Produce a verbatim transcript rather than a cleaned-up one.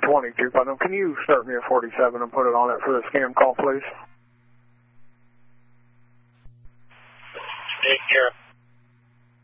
twenty-two Putnam. Can you start me a forty-seven and put it on it for the scam call, please? Take care.